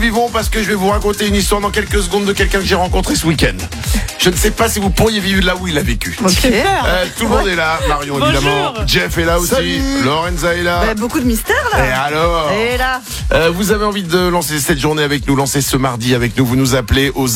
Vivons parce que je vais vous raconter une histoire dans quelques secondes de quelqu'un que j'ai rencontré ce week-end. Je ne sais pas si vous pourriez vivre là où il a vécu. Okay. Tout le monde est là, Marion évidemment, Jeff est là aussi, Salut. Lorenza est là. Beaucoup de mystères là. Et alors Et là vous avez envie de lancer cette journée avec nous, lancer ce mardi avec nous, vous nous appelez au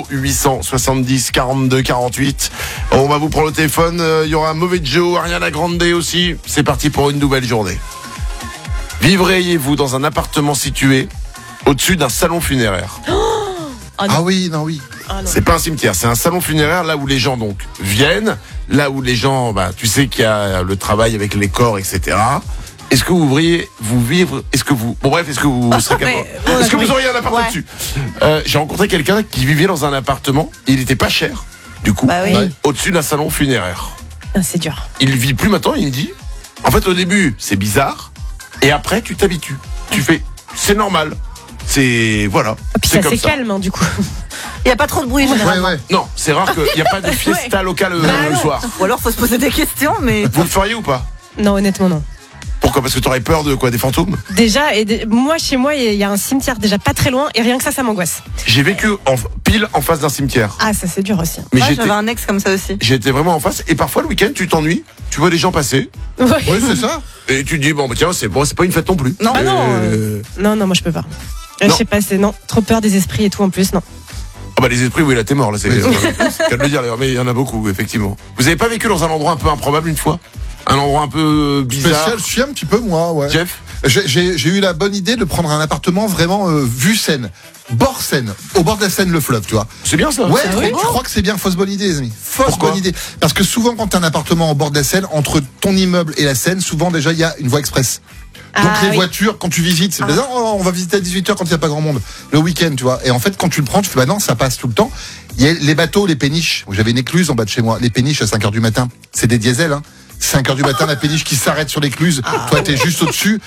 0870 42 48. On va vous prendre le téléphone, il y aura un mauvais Joe, Ariana Grande aussi. C'est parti pour une nouvelle journée. Vivriez-vous dans un appartement situé au-dessus d'un salon funéraire? Ah oui, non, oui. C'est pas un cimetière, c'est un salon funéraire là où les gens donc viennent, là où les gens, tu sais qu'il y a le travail avec les corps, etc. Est-ce que vous voudriez vous vivre? Est-ce que vous serez capable? Est-ce que vous auriez un appart dessus? J'ai rencontré quelqu'un qui vivait dans un appartement. Il était pas cher, du coup, au-dessus d'un salon funéraire. C'est dur. Il vit plus maintenant. Il me dit, en fait, au début, c'est bizarre, et après, tu t'habitues. Tu fais, c'est normal. C'est voilà. Puis c'est calme, du coup. Il n'y a pas trop de bruit généralement. Ouais. Non, c'est rare qu'il n'y a pas de fiesta locale le soir. Ou alors faut se poser des questions, mais. Vous le feriez ou pas? Non, honnêtement, non. Pourquoi? Parce que t'aurais peur de quoi? Des fantômes? Déjà, moi, chez moi, il y a un cimetière déjà pas très loin, et rien que ça m'angoisse. J'ai vécu pile en face d'un cimetière. Ah, ça c'est dur aussi. Mais J'avais un ex comme ça aussi. J'étais vraiment en face, et parfois le week-end, tu t'ennuies, tu vois des gens passer, Ouais. Oui, c'est ça. et tu te dis, tiens, c'est pas une fête non plus. Non, Non, moi je peux pas. Je sais pas, trop peur des esprits et tout en plus, non. Les esprits, oui, là, t'es mort, là, c'est qu'à le dire, d'ailleurs, mais il y en a beaucoup, effectivement. Vous avez pas vécu dans un endroit un peu improbable une fois? Un endroit un peu bizarre? Spécial, je suis un petit peu moi, ouais. Jeff? J'ai eu la bonne idée de prendre un appartement vraiment vue Seine, bord Seine, au bord de la Seine, le fleuve, tu vois. C'est bien ça? Ouais, je crois que c'est bien. Fausse bonne idée, les amis. Bonne idée. Parce que souvent, quand t'as un appartement au bord de la Seine, entre ton immeuble et la Seine, souvent déjà il y a une voie express. Donc les voitures, quand tu visites, c'est on va visiter à 18h quand il n'y a pas grand monde, le week-end, tu vois. Et en fait, quand tu le prends, tu fais non, ça passe tout le temps. Il y a les bateaux, les péniches. J'avais une écluse en bas de chez moi. Les péniches à 5h du matin, c'est des diesels, hein. 5h du matin, la péniche qui s'arrête sur l'écluse. Toi, t'es juste au-dessus.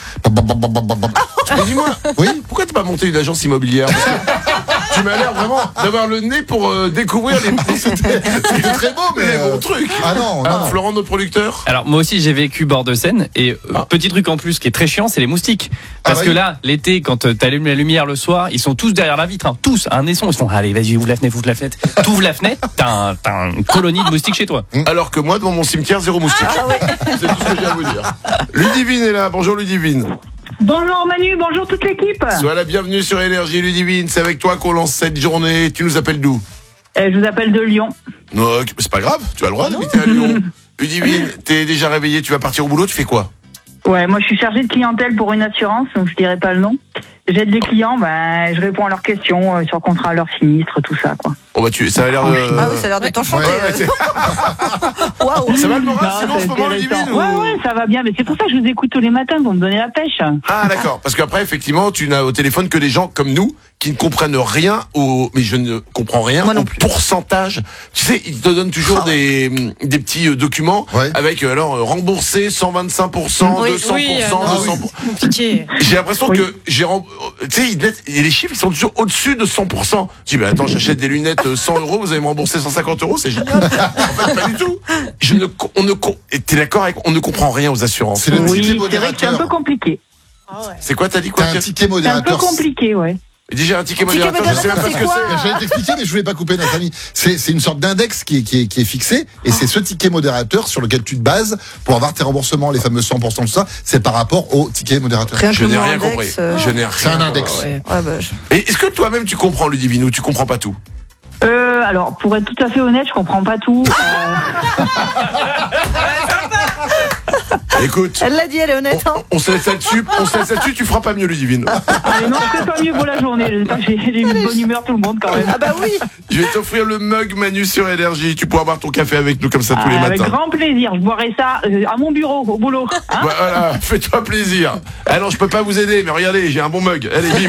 Mais dis-moi, pourquoi t'as pas monté une agence immobilière? Tu m'as l'air vraiment d'avoir le nez pour découvrir les c'est très beau, mais bon truc. Ah non. Florent, notre producteur. Alors moi aussi j'ai vécu bord de Seine et petit truc en plus qui est très chiant, c'est les moustiques. Parce que là, l'été, quand t'allumes la lumière le soir, ils sont tous derrière la vitre, hein, tous, un naisson, ils font allez vas-y ouvre la fenêtre, t'ouvres la fenêtre, t'as une colonie de moustiques chez toi. Alors que moi devant mon cimetière, zéro moustique. C'est tout ce que j'ai à vous dire. Ludivine est là, bonjour Ludivine. Bonjour Manu, bonjour toute l'équipe. Sois la bienvenue sur Énergie Ludivine, c'est avec toi qu'on lance cette journée. Tu nous appelles d'où? Je vous appelle de Lyon. Non, c'est pas grave, tu as le droit d'habiter à Lyon. Ludivine, t'es déjà réveillée, tu vas partir au boulot, tu fais quoi? Ouais, moi je suis chargée de clientèle pour une assurance, donc je dirais pas le nom. J'aide les clients, je réponds à leurs questions sur contrat, leurs sinistres, tout ça, quoi. Ça a l'air de... Ah oui, ça a l'air de t'enchanter. Ça va le moral, sinon en ce moment, Ludivine? Ouais, ça va bien, mais c'est pour ça que je vous écoute tous les matins pour me donner la pêche. Ah d'accord, parce qu'après effectivement tu n'as au téléphone que des gens comme nous qui ne comprennent rien mais je ne comprends rien au pourcentage. Tu sais, ils te donnent toujours des petits documents avec remboursé 125%, 200%, 200%. Compliqué. J'ai l'impression que tu sais, les chiffres ils sont toujours au-dessus de 100%. Je dis attends, j'achète des lunettes 100 €, vous allez me rembourser 150 €, c'est génial. En fait pas du tout. T'es d'accord avec, on ne comprend rien aux assurances. C'est le ticket c'est vrai que c'est un peu compliqué. C'est quoi, t'as dit quoi? T'as un ticket C'est un modérateur. peu compliqué, ouais. Déjà un ticket modérateur, je sais même pas ce que c'est. J'allais t'expliquer, mais je voulais pas couper notre ami. C'est une sorte d'index qui est fixé, et c'est ce ticket modérateur sur lequel tu te bases pour avoir tes remboursements, les fameux 100%, tout ça. C'est par rapport au ticket modérateur. Je n'ai rien compris. C'est un index. Et est-ce que toi-même tu comprends, Ludivine, ou tu comprends pas tout? Alors, pour être tout à fait honnête, je comprends pas tout. Écoute, Elle l'a dit, elle est honnête. on se laisse là-dessus, tu feras pas mieux, Ludivine. Non, je fais pas mieux pour la journée. J'espère que j'ai une bonne humeur tout le monde quand même. Ah bah oui. Je vais t'offrir le mug Manu sur Énergie. Tu pourras boire ton café avec nous comme ça tous les matins. Avec grand plaisir. Je boirai ça à mon bureau, au boulot. Voilà, fais-toi plaisir. Alors, je peux pas vous aider, mais regardez, j'ai un bon mug. Allez, bim.